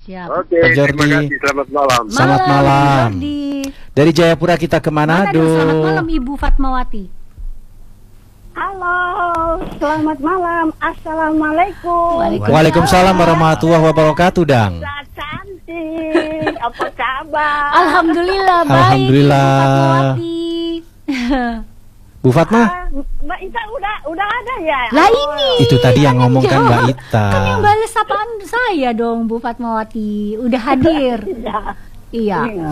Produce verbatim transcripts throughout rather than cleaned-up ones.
Siap. Oke, Pak Jordi. terima kasih. Selamat malam. Selamat malam. Jordi. Dari Jayapura kita ke Manado. Manado, selamat malam Ibu Fatmawati. Halo, selamat malam. Assalamualaikum. Waalaikumsalam warahmatullahi wabarakatuh, Dang. Mbak cantik, apa kabar? Alhamdulillah baik. Alhamdulillah. Ibu Fatmawati. Bu Fatma? Ah, Mbak Ita udah udah ada ya? Lah ini. Itu tadi yang ngomong kan jawab. Mbak Ita. Kan yang balas sapaan saya dong Bu Fatmawati. Udah hadir. Iya. Iya. Iya.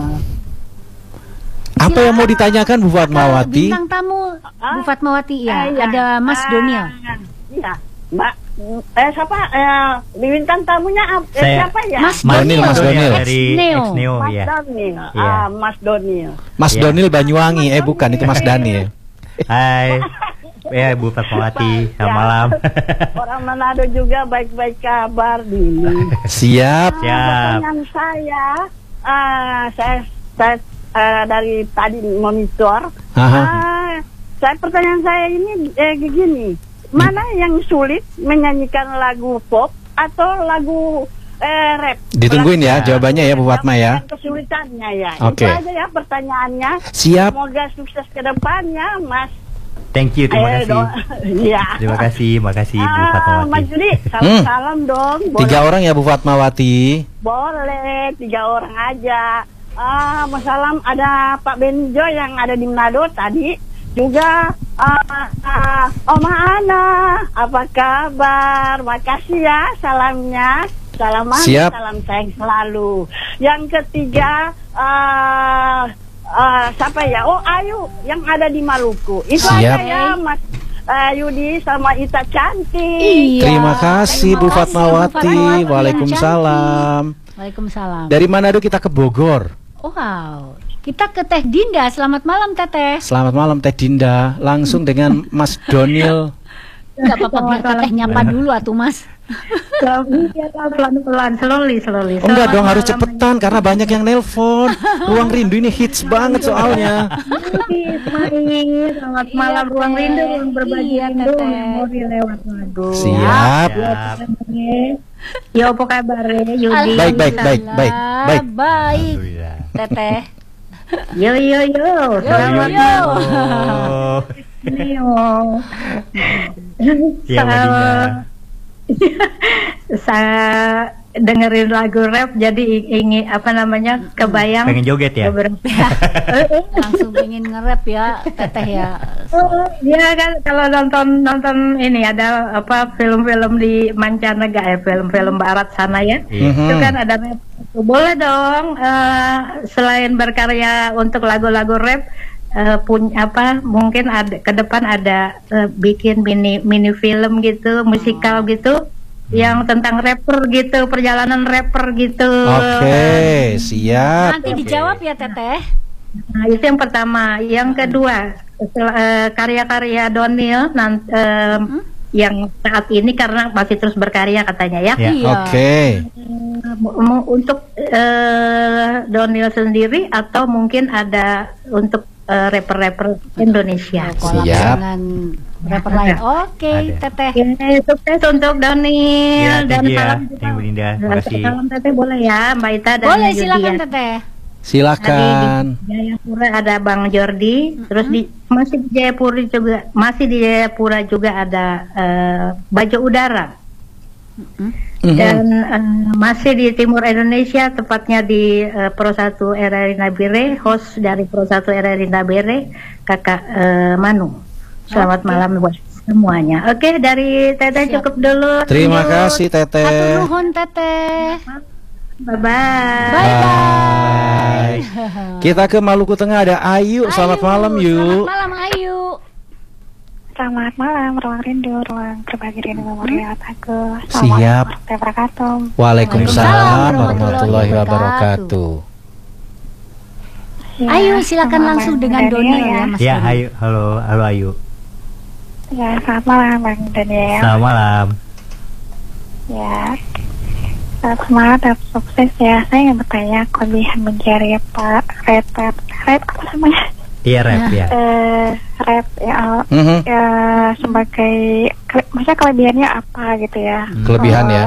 Apa yang mau ditanyakan Bu Fatmawati? Bintang tamu Bu Fatmawati ya. Ah, iya. Ada Mas Ah, Doniel. Iya, Mbak. Eh siapa? Eh, di bintang tamunya ap- eh, Saya. siapa ya? Mas Donil, Mas Donil. Dari Ex-Neo. Ex-Neo, Mas ya. Donil. Iya. Ah, Mas Donil. Mas Iya. Donil Banyuwangi. Eh bukan, itu Mas Daniel. Hai. Ya, Bu Fatmawati, selamat malam. Orang Manado juga baik-baik kabar ini. Siap. Siap. Pertanyaan saya, ah, saya, saya ah, dari tadi monitor. Aha. Ah, saya pertanyaan saya ini eh, begini, mana yang sulit menyanyikan lagu pop atau lagu eh, rap? Ditungguin ya Lagu- jawabannya ya Bu Fatma ya. Yang kesulitannya ya. Oke. Itu aja ya pertanyaannya. Siap. Semoga sukses ke depannya, Mas. Thank you, terima Eh, kasih. do- Iya. Terima kasih, makasih Bu Ah, Mas Fatmawati. Juli, salam-salam dong. Boleh? Tiga orang ya Bu Fatmawati. Boleh, tiga orang aja. Ah, masalam ada Pak Benjo yang ada di Manado tadi. Juga ah, ah, Oma Ana, apa kabar? Makasih ya salamnya. Salam manis, Siap. salam sayang selalu. Yang ketiga, ah, ah, siapa ya? Oh, Ayu yang ada di Maluku. Itu Siap. aja ya, Mas ah, Yudi sama Ita cantik. Iya. Terima kasih Bu Terima kasih, Bu Fatmawati. Fatmawati. Waalaikumsalam. Waalaikumsalam. Dari Manado kita ke Bogor. Wow. Kita ke Teh Dinda. Selamat malam Teteh. Selamat malam Teh Dinda. Langsung dengan Mas Donil. Enggak apa-apa biar Teteh nyapa dulu atuh Mas. Iya, pelan-pelan, slowly, slowly. Enggak Selamat dong, harus malam, cepetan karena banyak yang nelpon. Ruang Rindu ini hits banget soalnya. Ismail. Selamat malam, Iya, ruang Teh. rindu, ruang berbagi Iya, rindu, Teteh. memori lewat lagu. Siap. Siap. Yo, apa kabar Yudi? Baik, baik, baik, baik, baik. Baik. Alhamdulillah. Teteh. Yo, yo, yo. Selamat yo. Oh. Yo. Iya, Mbak Dinda. Saya dengerin lagu rap jadi ingin apa namanya kebayang Pengen joget ya? beberapa. Langsung pengen nge-rap ya Teteh ya. Oh, iya kan kalau nonton nonton ini ada apa film-film di mancanegara, eh, film-film barat sana ya. Iya. Itu kan ada rap. Boleh dong eh, selain berkarya untuk lagu-lagu rap eh, punya apa mungkin ada ke depan ada eh, bikin mini mini film gitu, musikal gitu yang tentang rapper gitu, perjalanan rapper gitu. Oke, siap. Nanti dijawab ya Teteh. Nah, itu yang pertama. Yang kedua, setelah, eh, karya-karya Donil nan- em, yang saat ini karena masih terus berkarya katanya ya. Ya. Iya. Oke. Eh, mu- untuk eh, Donil sendiri atau mungkin ada untuk eh, rapper-rapper Indonesia. Kolab Siap. dengan rapper lain. Oke, Ada. Teteh. Oke, sukses untuk Donil Ya, dan thank you ya. salam Thank you, Bu Dinda. Terima kasih. salam Teteh boleh ya Mbak Ita dan Boleh Yudi silakan ya. Teteh. Silakan. Di Jayapura ada Bang Jordi, terus di masih di Jayapura juga masih di Jayapura juga ada eh, Bajo Udara. Mhm. Dan eh, masih di timur Indonesia, tepatnya di eh, Pro satu R R I Nabire, host dari Pro satu R R I Nabire, Kakak eh, Manu. Selamat malam buat semuanya. Oke, dari Teteh Siap. cukup dulu. Terima Lanjut. kasih Teteh. Hatur nuhun Teteh. Bye bye. Bye bye. Bye. Kita ke Maluku Tengah ada Ayu. Selamat Ayu, malam Yu. Selamat malam Ayu. Selamat malam, ruang rindu, ruang berbagi rindu memori aku. Siap. Warahmatullahi wabarakatuh. Waalaikumsalam warahmatullahi wabarakatuh. Ya, Ayu silakan selamat langsung malam, dengan Daniel Donil ya. ya Mas. Ya, Doni. Ayu. Halo, halo Ayu. Ya, selamat malam Bang Daniel. Selamat malam. Ya, selamat semangat dan sukses ya. Saya ingin bertanya kelebihan menjadi Pak rapper, rap apa namanya? Iya, rap ya. Eh, rap ya, Mhm. ya sebagai, kele- maksudnya kelebihannya apa gitu ya? Kelebihan ya.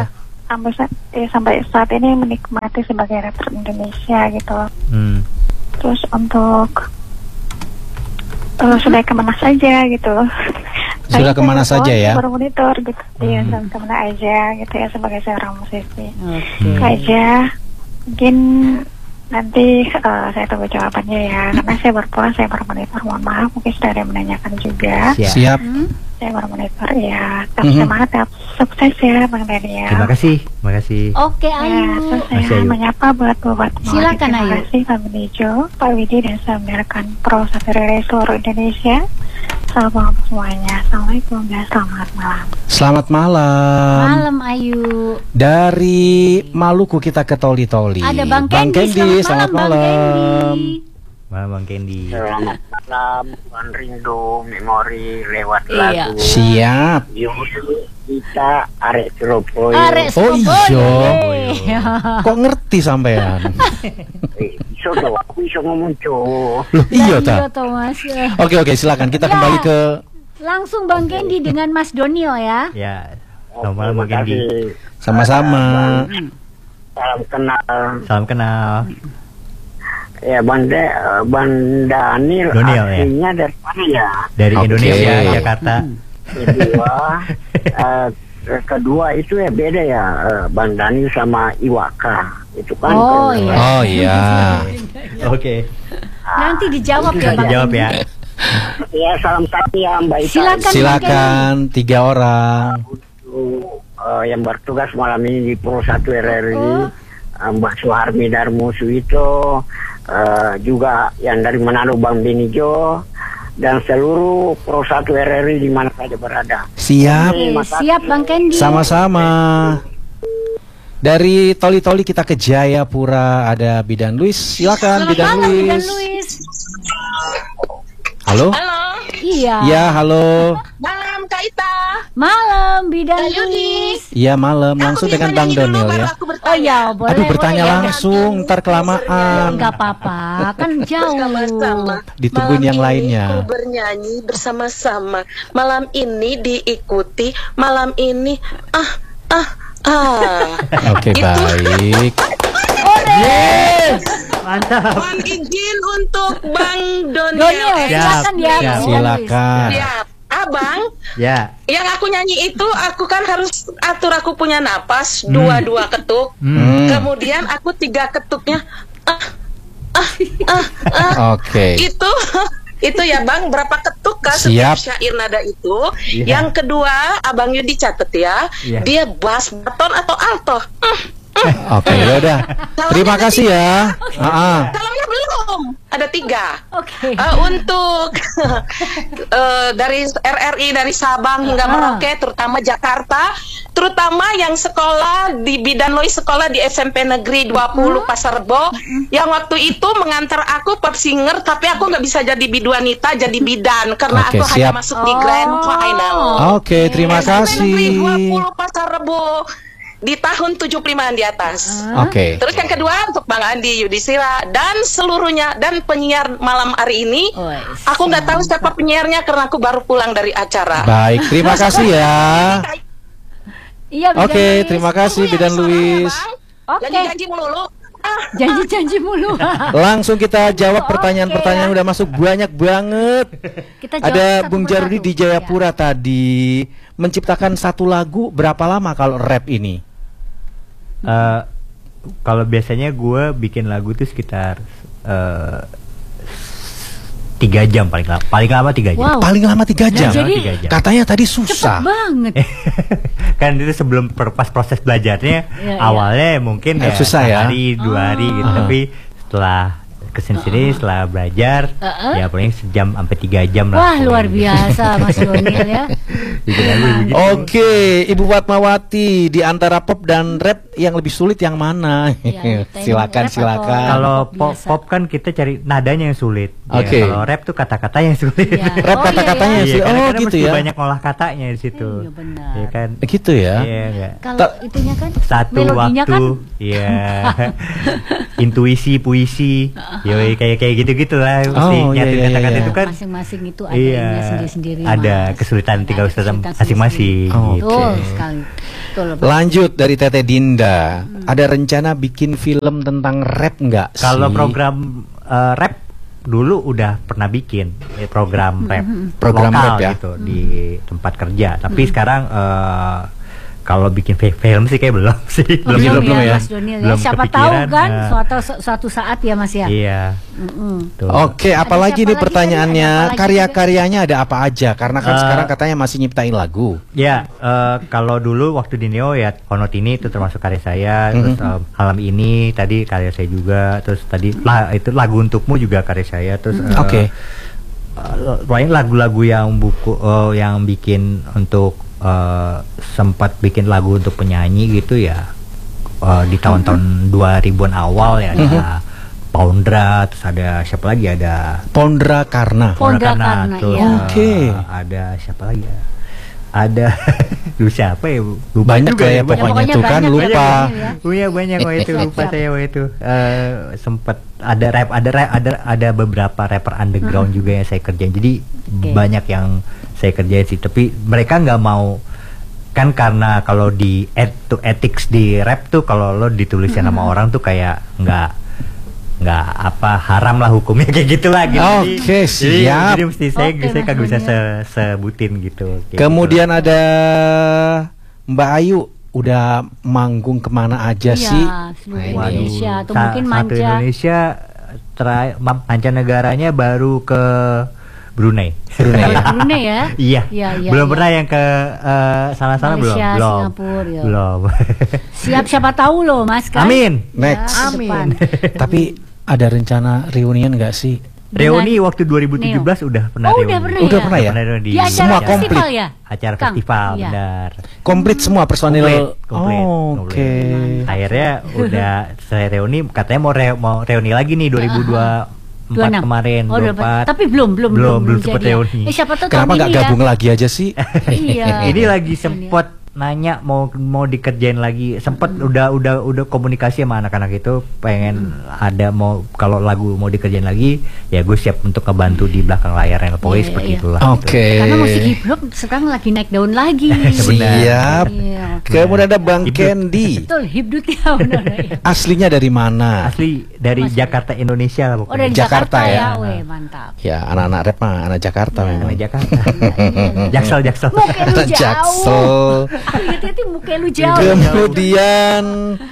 sampai saat, eh, sampai saat ini menikmati sebagai rapper Indonesia gitu. Hmm. Terus untuk uh, sudah kemana saja gitu. Sudah kemana saja ya? Baru monitor gitu. Iya, Hmm. sudah kemana aja gitu ya sebagai seorang musisi. Oke. Itu aja. Mungkin nanti uh, saya tunggu jawabannya ya. Karena saya berpulang, saya baru monitor. Mohon maaf, mungkin sudah ada yang menanyakan juga. Siap. Siap. Hmm? Saya baru monitor ya. Tetap Mhm. semangat, tetap sukses ya Bang Daniel. Terima kasih, terima kasih. Oke, Ya, Ayu. terus Masih saya Ayu. menyapa buat buat Silakan, Terima Ayu. kasih Pak Benejo, Pak Widi dan saudarakan Pro satu Rere seluruh Indonesia. Salam untuk semuanya. Assalamualaikum dan selamat malam. Selamat malam. Malam Ayu. Dari Maluku kita ke Toli-Toli. Ada Bang Bang Kendi. Kendi, Selamat selamat malam, Bang malam. Kendi. Malam Bang Kendi. Selamat malam, Tuan Rindu Memori lewat Iya. lagu. Siap. Yuk kita arek Surabaya. Arek Oh, Surabaya. iya. Kok ngerti sampean? Eh, iso dong, aku iso ngomong cowok. Loh, iya Lah, ta. Thomas. Oke oke, silakan kita Ya. kembali ke Langsung Bang Kendi dengan Mas Donio ya. Ya. Selamat malam Bang Terima Kendi. kasih. sama-sama. Salam kenal. Salam kenal. Ya Banda eh, Banda Daniel Daniel, ya. aslinya dari mana ya? Dari Oke. Indonesia, Jakarta. Kedua, eh, kedua itu ya beda ya, eh, Bang Daniel sama Iwaka itu kan. Oh, kan, iya. Oh iya. Oke. Nanti dijawab ya, Bisa Bang. Dijawab ya. Ya salam satu ya Mbak Ita. Silakan. Silakan tiga orang. Untuk eh, yang bertugas malam ini di Pro satu R R I, Oh. eh, Mbak Suharmi Darmusu itu, eh, juga yang dari Manado Bang Benijo, dan seluruh Pro satu R R I di mana saja berada. Siap. Oke, siap Bang Kendi. Sama-sama. Dari Toli-Toli kita ke Jayapura, ada Bidan Luis. Silakan Bidan Malam, Bidan Luis. Luis. Halo? Halo, Iya. Ya, halo. malam Kak Ita. Malam Bidan Kak Yudi. Luis. Iya, malam langsung Aku dengan bisa Bang nyanyi dulu, Daniel baru ya. aku Oh bertanya. ya, boleh. Aduh, bertanya boleh. langsung, ntar kelamaan. Enggak apa-apa, kan jauh. Bersama-sama. Ditungguin Malam yang ini lainnya. ku bernyanyi bersama-sama. Malam ini diikuti. Malam ini ah ah ah. Oke, Itu. baik. Mantap. Mohon izin untuk Bang Donio, Doniel. Siap, silakan ya. siap. Bidan Luis. Silakan. Ya, Abang, Ya. yang aku nyanyi itu aku kan harus atur aku punya napas dua-dua ketuk. Hmm. Kemudian aku tiga ketuknya ah ah ah ah. Oke. Itu itu ya Bang, berapa ketuk kan Siap. setiap syair nada itu. Iya. Yang kedua, Abang Yudi catet ya. Iya. Dia bass, baton atau alto. Hmm, Oke, ya udah. Terima kasih ya. Ah, ah. Salamnya belum. Ada tiga. Oke. Eh, untuk eh, dari R R I dari Sabang hingga Ah. Merauke, terutama Jakarta, terutama yang sekolah di Bidan Lois, sekolah di S M P Negeri dua puluh Pasar Rebo, yang waktu itu mengantar aku pop singer, tapi aku nggak bisa jadi biduanita, jadi bidan karena Oke, aku hanya siap. masuk di grand Oh. final. Oke, terima S M P Negeri dua kasih. puluh Pasar Rebo di tahun tujuh puluh lima-an di atas. Oke. Terus yang kedua untuk Bang Andi Yudhistira dan seluruhnya dan penyiar malam hari ini. Wes. Aku nggak tahu siapa penyiarnya karena aku baru pulang dari acara. Baik, terima kasih ya. Iya, Bidan Oke, Luis. terima kasih Tunggu ya Bidan suaranya, Luis. Bang. Oke. Janji-janji melulu. Ah, Janji-janji mulu. Langsung kita jawab Oke, pertanyaan-pertanyaan ya. udah masuk banyak banget. Kita jawab Ada satu Bung persatu. Jarudi di Jayapura tadi menciptakan satu lagu berapa lama kalau rap ini? Eh, kalau biasanya gue bikin lagu tuh sekitar eh, tiga jam paling lama. Paling lama tiga jam. Wow. Paling lama tiga jam. jadi- Tiga jam. Katanya tadi Cepet susah. banget. Kan itu sebelum per- pas proses belajarnya Iya, iya. awalnya mungkin Eh, ya susah ya. hari dua hari gitu, Ah. tapi setelah kesini sini setelah belajar Uh-uh. ya paling sejam sampai tiga jam lah. Wah, luar biasa Mas Doniel ya. Bikin lagu begitu. Oke, Ibu Fatmawati, di antara pop dan rap yang lebih sulit yang mana? Ya, silakan, rap atau- silakan. Kalau Pop pop, biasa. pop kan kita cari nadanya yang sulit. Ya, Oke. kalau rap tuh kata-kata yang sulit. Iya. Rap Oh, kata-katanya iya, sih. Iya, Oh, kadang-kadang gitu mesti ya. banyak ngolah katanya di situ. Iya, benar. Iya kan? Gitu ya. Iya enggak. Kalau Ta- itunya kan Satu melodinya waktu. kan Iya. intuisi, puisi, yoi kayak kayak gitu-gitu lah. Mesti Oh, iya, nyatuin iya, kata-kata iya. itu kan. Masing-masing itu ada Iya, ininya sendiri-sendiri. ada Mas. kesulitan tinggal Ada kesulitan kesulitan masing-masing. sendiri-sendiri. gitu. Betul sekali. Betul, betul. Lanjut dari Teteh Dinda. Ada rencana bikin film tentang rap nggak sih? Kalau program eh, rap dulu udah pernah bikin eh, program rap, Program lokal rap ya? gitu di tempat kerja. Tapi sekarang eh, kalau bikin fi- film sih kayak belum sih, Oh, belum belum belum ya, ya. Mas Donil ya. Belum Siapa tahu kepikiran, kan nah. suatu suatu saat ya Mas ya. Iya. Mm-mm. Tuh. Oke, Ada apalagi siapa nih lagi pertanyaannya, tadi? Ada apa lagi karya-karyanya ada apa aja? Karena kan Eh, sekarang katanya masih nyiptain lagu. Ya, eh, kalau dulu waktu di Neo ya Honotini itu termasuk karya saya, terus Mhm. eh, Malam Ini tadi karya saya juga, terus tadi lah itu Lagu Untukmu juga karya saya, terus eh, Oke. eh, lain lagu-lagu yang buku eh, yang bikin untuk eh, sempat bikin lagu untuk penyanyi gitu ya eh, di tahun-tahun dua ribuan awal ya ada Poundra, terus ada siapa lagi, ada Pondra Karna. Pondra Karna, Karna, terus, iya. eh, Oke. ada siapa lagi ya? Ada lu siapa ya? Lupa Banyak juga lah ya ya, pokoknya pokoknya tuh kan banyak ya, lupa. banyak ya. Punya banyak waktu itu Siap, lupa siap. saya waktu itu. Eh, sempat ada rap, ada rap, ada ada beberapa rapper underground juga yang saya kerjain. Jadi Oke. banyak yang saya kerjain sih. Tapi mereka nggak mau, kan karena kalau di et, tuh ethics di rap tuh kalau lo ditulisin sama orang tuh kayak nggak nggak apa haram lah hukumnya kayak gitulah gitu. Oke, Jadi- siap. Jadi, mesti saya Oke, saya Mas kagak bisa Daniel. se- sebutin gitu. kayak Kemudian ada Mbak Ayu, udah manggung kemana aja Iya, sih? seluruh Nah, ini. Waduh, Indonesia atau sa- mungkin satu manca. Indonesia terakhir mancanegaranya baru ke Brunei. Brunei ya? Brunei ya. Iya. Iya, iya, belum iya. pernah yang ke eh, sana-sana belum. Malaysia, Belum. Singapura, ya. Belum. Siap siapa tahu loh Mas kan. Amin. Next. Ya, ke depan. Tapi ada rencana reunian nggak sih? Reuni waktu dua ribu tujuh belas udah pernah Oh, reuni. udah pernah Udah ya? pernah ya? reuni Di acara Semua festival komplit. ya? Acara Kang? festival, Iya. benar. Komplit semua personil. Komplit, komplit, Oh, komplit. Oke. Akhirnya udah saya reuni, katanya mau re- mau reuni lagi nih dua ribu dua puluh empat dua puluh enam. kemarin, Oh, dua puluh udah, empat. tapi belum belum belum belum jadi sempet ya. reuni. Eh siapa tahu Kenapa tahun nggak ini gabung ya. lagi aja sih? Iya. Ini lagi sempet nanya mau mau dikerjain lagi, sempet udah udah udah komunikasi sama anak-anak itu pengen ada mau kalau lagu mau dikerjain lagi ya gue siap untuk ngebantu di belakang layarnya pokoknya Iya, seperti iya. itulah. Oke. Karena musik hip hop sekarang lagi naik daun lagi. Siap. Iya. Kemudian ada Bang Hidup. Candy. Betul, hibdut ya benar ya. Aslinya dari mana? Asli dari Masih. Jakarta Indonesia lah Oh pokoknya. dari Jakarta Jakarta, ya? ya. Weh, mantap. Ya, anak-anak rap mah anak Jakarta memang. Dari Jakarta. Jaksel Jaksel. Muka lu Anak jauh. Jaksel. Hati-hati muka lu jauh. Kemudian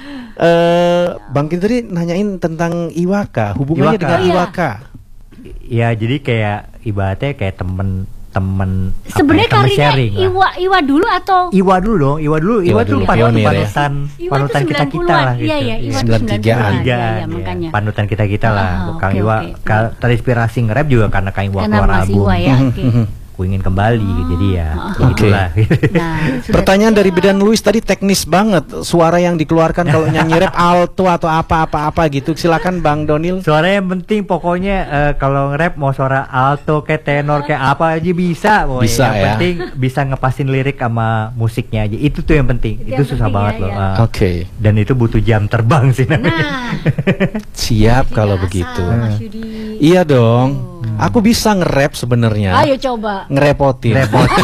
eh Bang Kim tadi nanyain tentang Iwaka, hubungannya Iwaka. dengan Oh, iya. Iwaka. Ya jadi kayak ibaratnya kayak temen temen apa ya, Sebenarnya temen karirnya sharing lah. Iwa Iwa dulu atau Iwa dulu dong, Iwa dulu, Iwa, Iwa tuh dulu, panutan pionir ya. panutan, Iwa panutan tuh kita kita sembilan puluhan. lah gitu. Iya, iya, Iwa tuh sembilan tigaan. sembilan puluhan. Tiga, Iya, iya, ya. makanya. Panutan kita kita lah. Ah, Kang oke, Iwa oke. ka- terinspirasi nge-rap juga karena Kang Iwa Karena keluar Mas album. Iwa ya. Oke. Ku ingin kembali, jadi ya Oke. itulah. Nah, sudah- Pertanyaan dari Bidan Luis tadi teknis banget. Suara yang dikeluarkan kalau nyanyi rap alto atau apa-apa-apa gitu. Silakan Bang Donil. Suara yang penting pokoknya eh, kalau nge-rap mau suara alto kayak tenor kayak apa aja bisa pokoknya. Bisa, yang ya. penting bisa ngepasin lirik sama musiknya aja. Itu tuh yang penting. Itu Itu, yang susah penting banget ya, loh. ya. Ah. Oke. Dan itu butuh jam terbang sih namanya. Nah, Siap kalau biasa, begitu. Mas Yudi. Iya dong. Aku bisa nge-rap sebenarnya. Ayo coba. Ngerepotin. Repotin.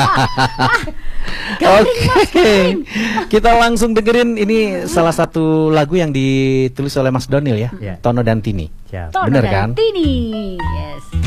Oke. Kita langsung dengerin ini salah satu lagu yang ditulis oleh Mas Donil ya. Ya. Tono dan Tini. Siap. Tono Bener dan kan? Tini. Yes.